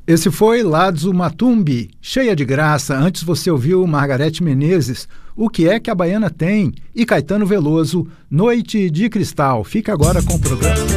Esse foi Ladzo Matumbi, Cheia de Graça. Antes você ouviu Margarete Menezes, O que é que a Baiana tem? E Caetano Veloso, Noite de Cristal. Fica agora com o programa.